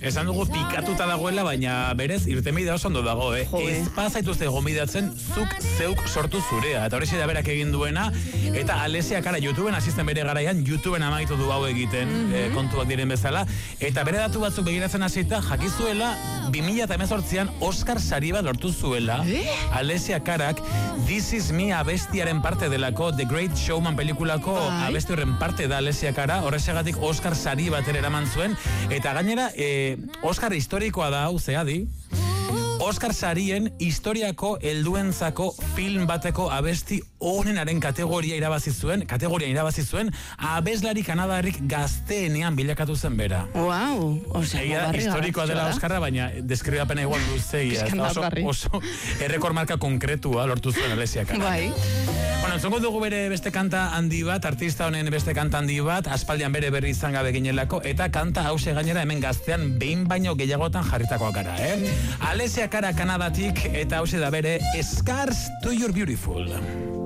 Esan dugu pikatuta dagoela, baina berez irtenbidea oso ondo dago, Ez pazaituzte gomidatzen zuk zeuk sortu zurea. Eta hori da berak egin duena, eta Alessia Cara YouTubeen asisten bere garaian, YouTubeen amaitu du hau egiten, kontuak diren bezala. Eta bere datu batzuk begiratzen hasita, jakizuela 2018an Oscar sari bat lortu zuela. Alessia Carak This Is Me abestiaren parte delako, The Great Showman pelikulako abesti horren parte da Alessia Cara, horrexegatik Oscar sari bat eraman zuen, eta gainera Oscar historikoa da hau, zehadi. Oscar sarien historiako helduentzako film bateko abesti onenaren kategoria irabazi zuen, abeslari kanadarrik gazteenean bilakatu zen bera. Wow, historikoa dela Oscarra, baina deskribapena igual luzeia. Oso errekor marka konkretua lortu zuen Alessia Cara. Bai. Bueno, entzongo dugu bere beste kanta handi bat, artista honen beste kanta handi bat, aspaldian bere berri izan gabe ginelako, eta kanta hause gainera hemen gaztean behin baino gehiagotan jarritakoak gara, Alessia Cara Kanadatik, eta hause da bere Scars to Your Beautiful.